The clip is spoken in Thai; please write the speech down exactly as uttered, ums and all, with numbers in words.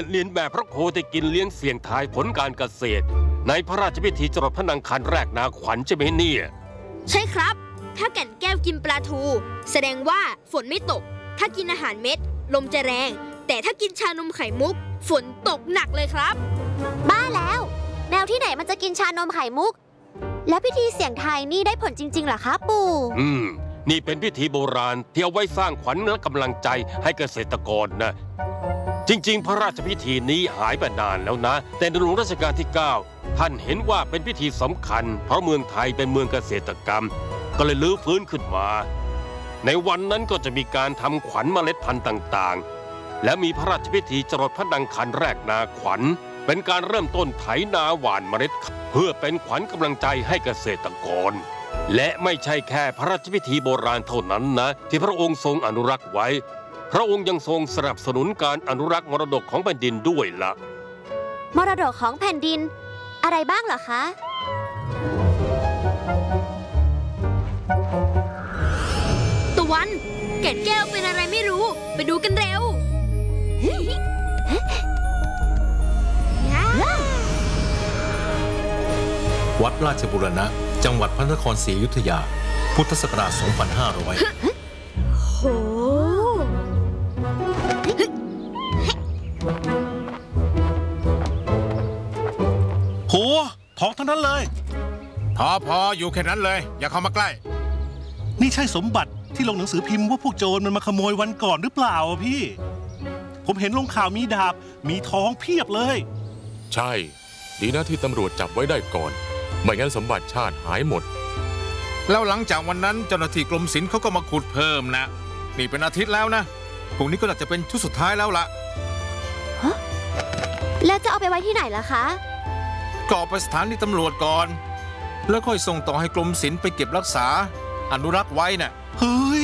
เลียนแบบพระโคที่กินเลี้ยงเสี่ยงทายผลการเกษตรในพระราชพิธีจรดพระนางคันแรกนาขวัญใช่ไหมเนี่ยใช่ครับถ้าแก่นแก้วกินปลาทูแสดงว่าฝนไม่ตกถ้ากินอาหารเม็ดลมจะแรงแต่ถ้ากินชานมไข่มุกฝนตกหนักเลยครับบ้าแล้วแมวที่ไหนมันจะกินชานมไข่มุกแล้วพิธีเสี่ยงทายนี่ได้ผลจริงๆเหรอคะปู่อืมนี่เป็นพิธีโบราณที่เอาไว้สร้างขวัญและกำลังใจให้เกษตรกรนะจริงๆพระราชพิธีนี้หายไปนานแล้วนะแต่ในหลวงรัชกาลที่เก้าท่านเห็นว่าเป็นพิธีสำคัญเพราะเมืองไทยเป็นเมืองเกษตรกรรมก็เลยลื้อฟื้นขึ้นมาในวันนั้นก็จะมีการทำขวัญเมล็ดพันธุ์ต่างๆและมีพระราชพิธีจรดพระนางคันแรกนาขวัญเป็นการเริ่มต้นไถนาหว่านเมล็ดเพื่อเป็นขวัญกำลังใจให้เกษตรกรและไม่ใช่แค่พระราชพิธีโบราณเท่านั้นนะที่พระองค์ทรงอนุรักษ์ไว้พระองค์ยังทรงสนับสนุนการอนุรักษ์มรดกของแผ่นดินด้วยล่ะมรดกของแผ่นดินอะไรบ้างเหรอคะตะวันแก่นแก้วเป็นอะไรไม่รู้ไปดูกันเร็ววัดราชบูรณะจังหวัดพระนครศรีอยุธยาพุทธศักราช สองพันห้าร้อยโหโหทองทั้งนั้นเลยพอพออยู่แค่นั้นเลยอย่าเข้ามาใกล้นี่ใช่สมบัติที่ลงหนังสือพิมพ์ว่าพวกโจรมันมาขโมยวันก่อนหรือเปล่าพี่ผมเห็นลงข่าวมีดาบมีทองเพียบเลยใช่ดีนะที่ตำรวจจับไว้ได้ก่อนไม่งั้นสมบัติชาติหายหมดแล้วหลังจากวันนั้นเจ้าหน้าที่กรมศิลป์เขาก็มาขุดเพิ่มนะนี่เป็นอาทิตย์แล้วนะพวกนี้ก็น่าจะเป็นชุดสุดท้ายแล้วล่ะฮะแล้วจะเอาไปไว้ที่ไหนล่ะคะก็ไปสถานีตำรวจก่อนแล้วค่อยส่งต่อให้กรมศิลป์ไปเก็บรักษาอนุรักษ์ไว้น่ะเฮ้ย